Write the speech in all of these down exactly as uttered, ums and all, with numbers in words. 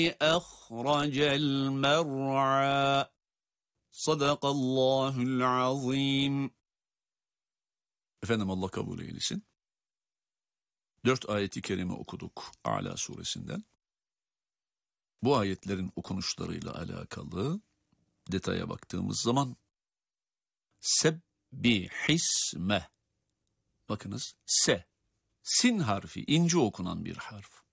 أخرج المرعى صدق الله العظيم. Efendim Allah kabul eylesin. Dört ayeti kerime okuduk A'la suresinden. Bu ayetlerin okunuşlarıyla alakalı detaya baktığımız zaman sebbihisme, bakınız se, sin harfi ince okunan bir harf.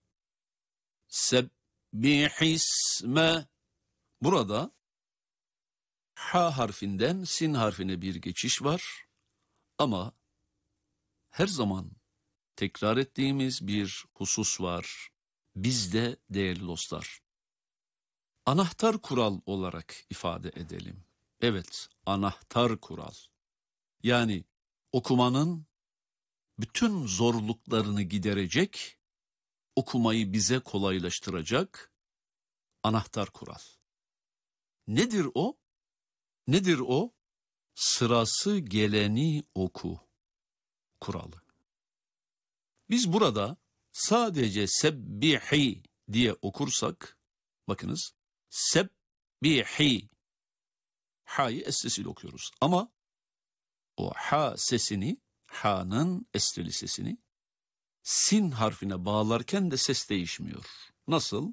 Sebbihisme, burada ha harfinden sin harfine bir geçiş var ama her zaman tekrar ettiğimiz bir husus var bizde değerli dostlar. Anahtar kural olarak ifade edelim. Evet, anahtar kural. Yani okumanın bütün zorluklarını giderecek, okumayı bize kolaylaştıracak anahtar kural. Nedir o? Nedir o? Sırası geleni oku kuralı. Biz burada sadece sebbihi diye okursak, bakınız, sebbihi, ha'yı es sesiyle okuyoruz. Ama o ha sesini, ha'nın esreli sesini sin harfine bağlarken de ses değişmiyor. Nasıl?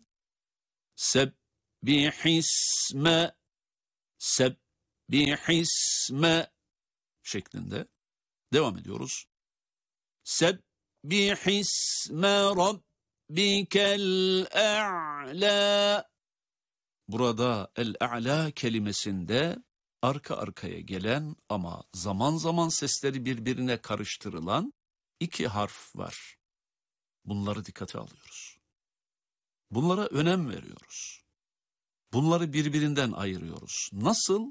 Sebbihisme, sebbihisme şeklinde devam ediyoruz. Sebbihisme rabbikel a'la. Burada el-a'la kelimesinde arka arkaya gelen ama zaman zaman sesleri birbirine karıştırılan iki harf var. Bunları dikkate alıyoruz. Bunlara önem veriyoruz. Bunları birbirinden ayırıyoruz. Nasıl?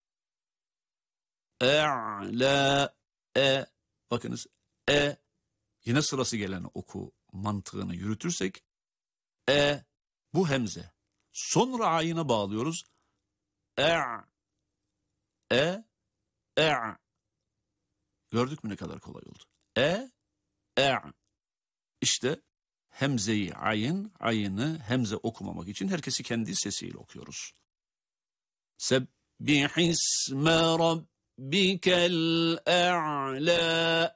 E'la, e, bakınız e, yine sırası gelen oku mantığını yürütürsek e, bu hemze. Sonra ayına bağlıyoruz. E, e, e. Gördük mü ne kadar kolay oldu? E, e. İşte hemzeyi ayın, ayını hemze okumamak için herkesi kendi sesiyle okuyoruz. Sebbihisme rabbikel a'la.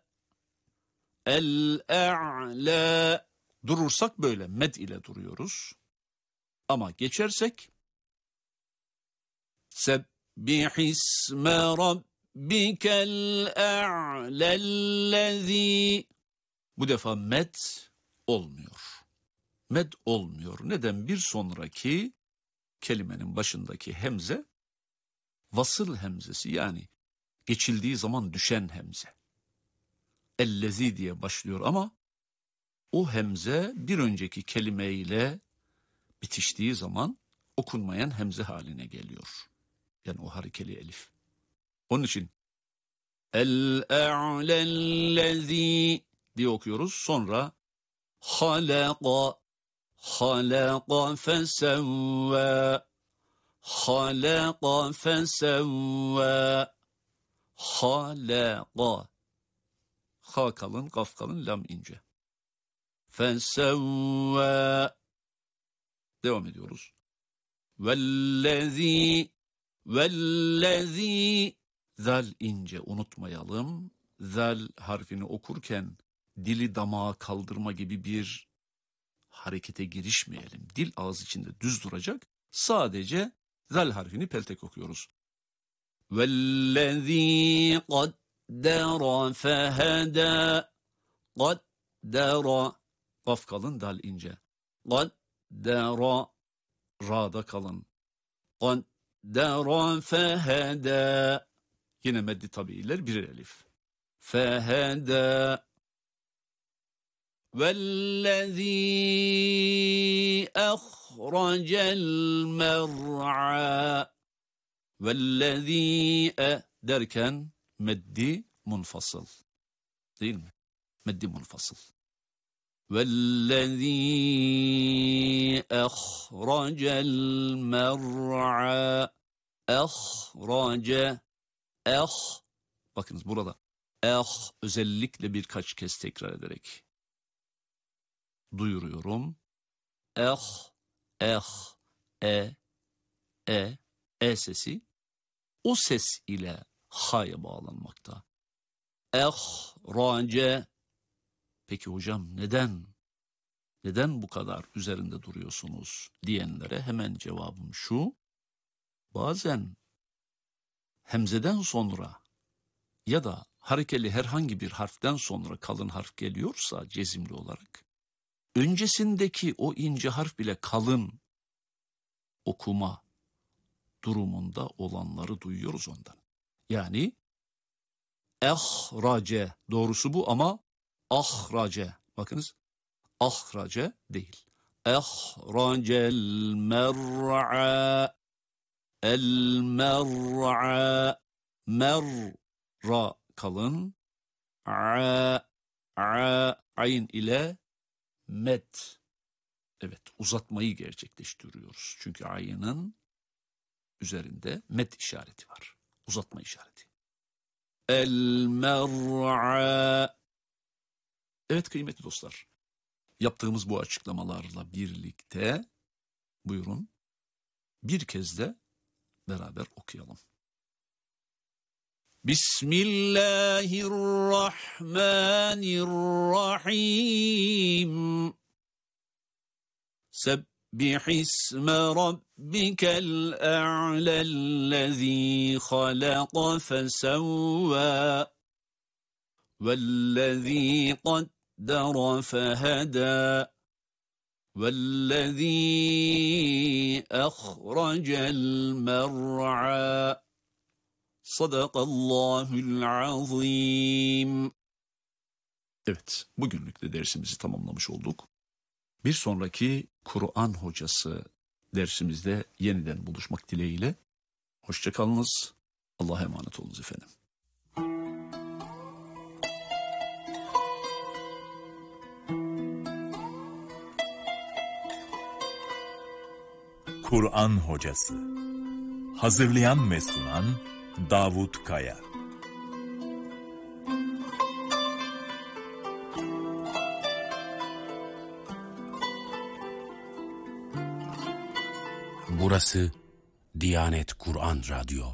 El-a'la. Durursak böyle med ile duruyoruz. Ama geçersek sebbihisme rabbikel a'lellezî. Bu defa med olmuyor. Med olmuyor. Neden? Bir sonraki kelimenin başındaki hemze vasıl hemzesi, yani geçildiği zaman düşen hemze. Ellezî diye başlıyor ama o hemze bir önceki kelimeyle bitiştiği zaman okunmayan hemze haline geliyor. Yani o harekeli elif. Onun için el-a'lellezî diye okuyoruz. Sonra halaka, halaka fesevvâ, halaka fesevvâ, halaka. Ha kalın, kaf kalın, lam ince. Fesevvâ. Devam ediyoruz. Vellezî, vellezî. Zal ince, unutmayalım. Zal harfini okurken dili damağa kaldırma gibi bir harekete girişmeyelim. Dil ağız içinde düz duracak. Sadece zal harfini peltek okuyoruz. Vellezî qaddara fehedâ. Qaddara. Kaf kalın, dal ince. Qaddara. Ra'da kalın. Qaddara fehedâ. Yine meddi tabiiler birer elif. Fehedâ. Vellezî ahracel mer'a. Vellezî e derken meddi munfasıl. Değil mi? Meddi munfasıl. Vellezî ahracel mer'a. Ahrace. Eh. Bakınız burada. Eh özellikle birkaç kez tekrar ederek duyuruyorum. Eh, eh, e, e, e sesi o ses ile ha'ya bağlanmakta. Ehrace. Peki hocam neden? Neden bu kadar üzerinde duruyorsunuz diyenlere hemen cevabım şu. Bazen hemzeden sonra ya da harekeli herhangi bir harften sonra kalın harf geliyorsa cezimli olarak, öncesindeki o ince harf bile kalın okuma durumunda olanları duyuyoruz ondan. Yani ehrace doğrusu bu ama ahrace. Bakınız ahrace değil. Ehracel mer'a el mer'a merra kalın a a ayn ile met. Evet, uzatmayı gerçekleştiriyoruz. Çünkü ayının üzerinde met işareti var. Uzatma işareti. El mer'a. Evet kıymetli dostlar. Yaptığımız bu açıklamalarla birlikte buyurun bir kez de beraber okuyalım. Bismillahirrahmanirrahim. Sebbihisme rabbikel a'lellezî halaka fesevvâ vellezî qaddara fehedâ vellezî ahracel mer'â. Sadakallahul azim. Evet, bugünlük de dersimizi tamamlamış olduk. Bir sonraki Kur'an hocası dersimizde yeniden buluşmak dileğiyle. Hoşça kalınız. Allah'a emanet olunuz efendim. Kur'an hocası. Hazırlayan ve sunan Davut Kaya. Burası Diyanet Kur'an Radyo.